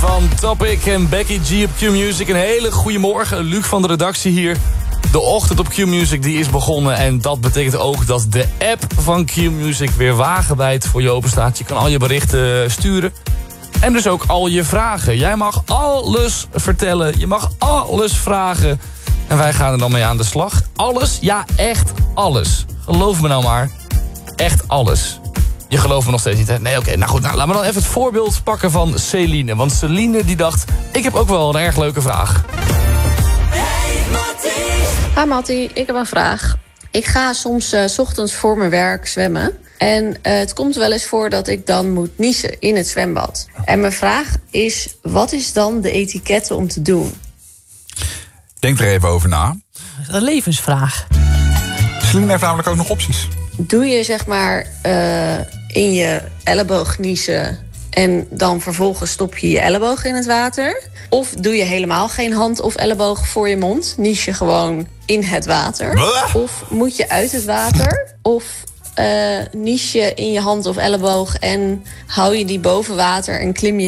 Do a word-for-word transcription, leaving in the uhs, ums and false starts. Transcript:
van Topic en Becky G op Q-Music. Een hele goede morgen, Luc van de redactie hier. De ochtend op Q-Music die is begonnen en dat betekent ook dat de app van Q-Music weer wagenwijd voor je open staat. Je kan al je berichten sturen en dus ook al je vragen. Jij mag alles vertellen, je mag alles vragen en wij gaan er dan mee aan de slag. Alles, ja echt alles. Geloof me nou maar, echt alles. Je gelooft me nog steeds niet, hè? Nee, oké. Okay, nou goed, nou, laten we dan even het voorbeeld pakken van Celine. Want Celine die dacht, ik heb ook wel een erg leuke vraag. Hey, Mattie. Hi Mattie, ik heb een vraag. Ik ga soms uh, 's ochtends voor mijn werk zwemmen. En uh, het komt wel eens voor dat ik dan moet niezen in het zwembad. En mijn vraag is, wat is dan de etiquette om te doen? Denk er even over na. Een levensvraag. Celine heeft namelijk ook nog opties. Doe je zeg maar uh, in je elleboog niezen en dan vervolgens stop je je elleboog in het water? Of doe je helemaal geen hand of elleboog voor je mond? Nies je gewoon in het water? Blah. Of moet je uit het water? Of uh, nies je in je hand of elleboog en hou je die boven water en klim je